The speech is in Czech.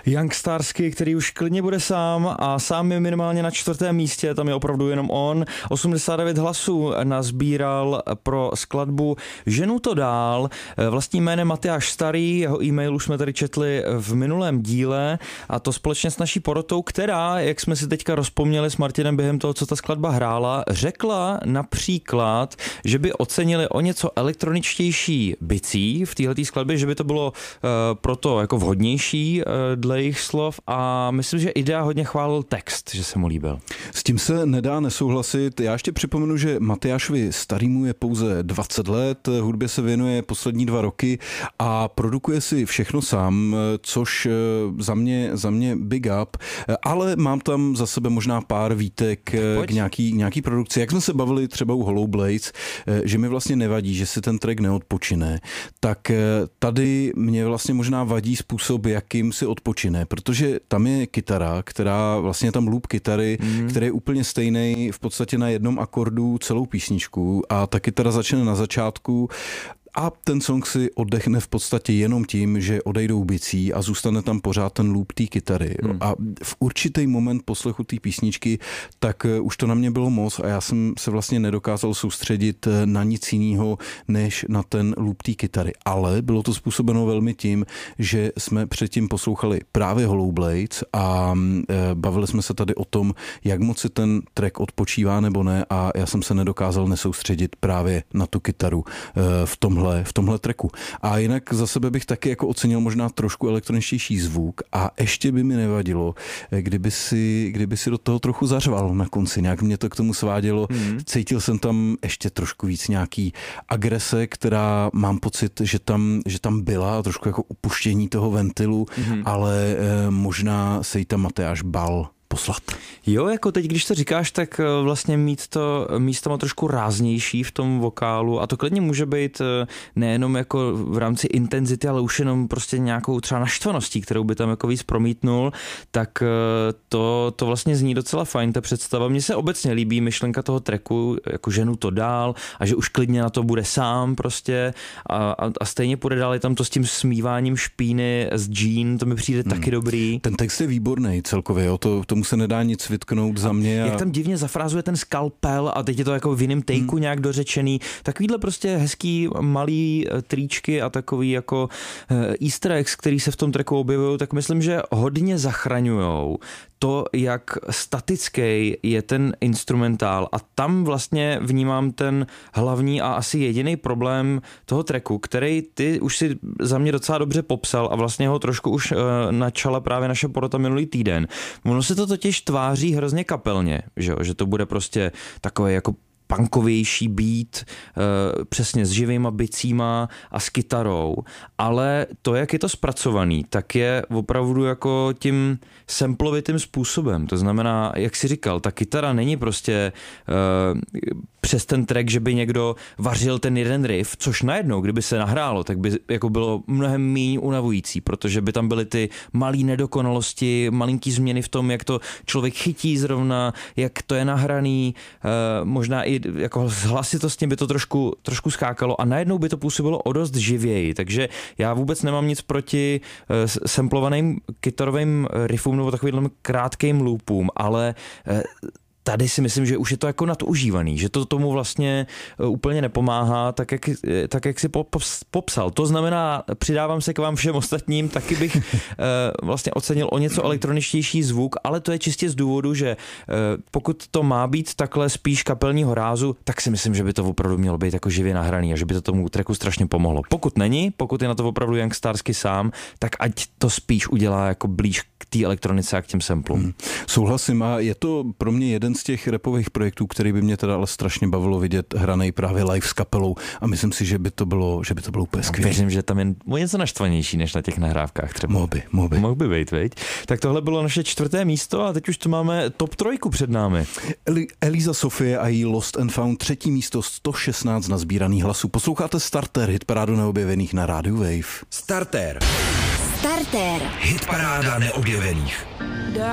Youngstarsky, který už klidně bude sám a sám je minimálně na 4. místě, tam je opravdu jenom on. 89 hlasů nazbíral pro skladbu Ženu to dál. Vlastním jménem Matyáš Starý, jeho e-mail už jsme tady četli v minulém díle a to společně s naší porotou, která, jak jsme si teďka rozpomněli s Martinem během toho, co ta skladba hrála, řekla například, že by ocenili o něco elektroničtější bicí v téhletý skladbě, že by to bylo proto jako vhodnější dle jejich slov a myslím, že Idea hodně chválil text, že se mu líbil. S tím se nedá nesouhlasit. Já ještě připomenu, že Matyášovi Starýmu je pouze 20 let, hudbě se věnuje poslední 2 roky a produkuje si všechno sám, což za mě big up, ale mám tam za sebe možná pár výtek k nějaký produkci. Jak jsme se bavili třeba u Hollow Blades, že mi vlastně nevadí, že si ten track neodpočine, tak tady mě vlastně možná vadí způsob, jakým si odpočine, protože tam je kytara, která vlastně tam loop kytary, který je úplně stejný v podstatě na jednom akordu celou písničku a ta kytara začne na začátku a ten song si oddechne v podstatě jenom tím, že odejdou bicí a zůstane tam pořád ten loop té kytary. A v určitý moment poslechu té písničky, tak už to na mě bylo moc a já jsem se vlastně nedokázal soustředit na nic jiného, než na ten loop té kytary. Ale bylo to způsobeno velmi tím, že jsme předtím poslouchali právě Hollow Blades a bavili jsme se tady o tom, jak moc si ten track odpočívá nebo ne a já jsem se nedokázal nesoustředit právě na tu kytaru v tomhle tracku. A jinak za sebe bych taky jako ocenil možná trošku elektroničtější zvuk a ještě by mi nevadilo, kdyby si do toho trochu zařval na konci. Nějak mě to k tomu svádělo. Cítil jsem tam ještě trošku víc nějaký agrese, která mám pocit, že tam byla, trošku jako upuštění toho ventilu, ale možná se jí tam Matyáš bál poslat. Jo, jako teď, když to říkáš, tak vlastně mít to místama trošku ráznější v tom vokálu a to klidně může být nejenom jako v rámci intenzity, ale už jenom prostě nějakou třeba naštvaností, kterou by tam jako víc promítnul, tak to vlastně zní docela fajn, ta představa. Mně se obecně líbí myšlenka toho tracku, jako Ženu to dál a že už klidně na to bude sám prostě a stejně půjde dál, je tam to s tím smíváním špíny z džín, to mi přijde taky dobrý. Ten text je výborný celkově, jo, tomu se nedá nic vytknout za mě. Jak tam divně zafrázuje ten skalpel a teď je to jako v jiném takeu nějak dořečený. Takovýhle prostě hezký malý tričky a takový jako easter eggs, který se v tom tracku objevují, tak myslím, že hodně zachraňujou to, jak statický je ten instrumentál a tam vlastně vnímám ten hlavní a asi jediný problém toho tracku, který ty už si za mě docela dobře popsal a vlastně ho trošku už načala právě naše porota minulý týden. Ono se to totiž tváří hrozně kapelně, že to bude prostě takové jako punkovější beat, přesně s živýma bicíma a s kytarou, ale to, jak je to zpracovaný, tak je opravdu jako tím samplovitým způsobem, to znamená, jak jsi říkal, ta kytara není prostě přes ten track, že by někdo vařil ten jeden riff, což najednou, kdyby se nahrálo, tak by jako bylo mnohem méně unavující, protože by tam byly ty malý nedokonalosti, malinký změny v tom, jak to člověk chytí zrovna, jak to je nahraný, možná i jako s hlasitostně by to trošku skákalo a najednou by to působilo o dost živěji, takže já vůbec nemám nic proti samplovaným kytarovým riffům nebo takovým krátkým loopům, ale tady si myslím, že už je to jako nadužívaný, že to tomu vlastně úplně nepomáhá, tak jak si popsal. To znamená, přidávám se k vám všem ostatním, taky bych vlastně ocenil o něco elektroničtější zvuk, ale to je čistě z důvodu, že pokud to má být takhle spíš kapelního rázu, tak si myslím, že by to opravdu mělo být jako živě nahraný a že by to tomu tracku strašně pomohlo. Pokud je na to opravdu Youngstarsky sám, tak ať to spíš udělá jako blíž k té elektronice a k těm samplům. Souhlasím a je to pro mě jeden z těch rapových projektů, který by mě teda ale strašně bavilo vidět hranej právě live s kapelou a myslím si, že by to bylo úplně skvělé. Věřím, že tam je něco naštvanější než na těch nahrávkách třeba. Mohl by být, veď? Tak tohle bylo naše 4. místo a teď už tu máme top 3 před námi. Elisa Sofie a její Lost and Found 3. místo, 116 nazbíraných hlasů. Posloucháte Starter, hitparádu neobjevených na rádiu Wave. Starter. Hitparáda neobjevených.